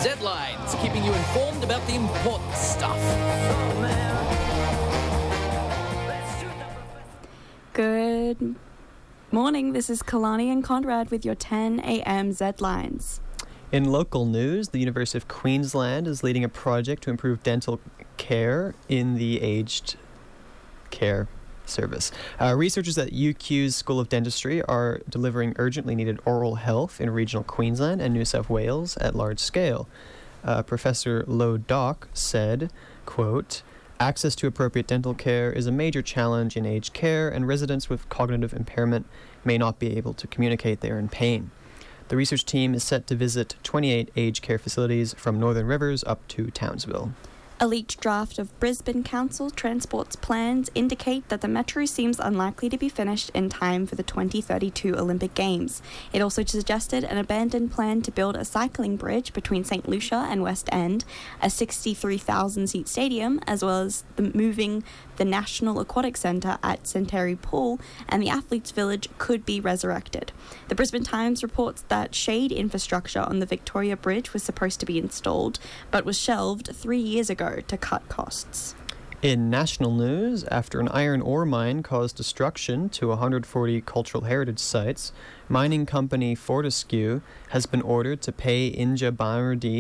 Z-Lines, keeping you informed about the important stuff. Good morning, this is Kalani and Conrad with your 10 a.m. Z-Lines. In local news, the University of Queensland is leading a project to improve dental care in the aged care service. Researchers at UQ's School of Dentistry are delivering urgently needed oral health in regional Queensland and New South Wales at large scale. Professor Lo Doc said, quote, "Access to appropriate dental care is a major challenge in aged care, and residents with cognitive impairment may not be able to communicate they are in pain." The research team is set to visit 28 aged care facilities from Northern Rivers up to Townsville. A leaked draft of Brisbane Council Transport's plans indicate that the metro seems unlikely to be finished in time for the 2032 Olympic Games. It also suggested an abandoned plan to build a cycling bridge between St Lucia and West End, a 63,000-seat stadium, as well as moving the National Aquatic Centre at Centenary Pool, and the Athletes' Village could be resurrected. The Brisbane Times reports that shade infrastructure on the Victoria Bridge was supposed to be installed, but was shelved 3 years ago to cut costs. In national news, after an iron ore mine caused destruction to 140 cultural heritage sites, mining company Fortescue has been ordered to pay Inja Bhamirdi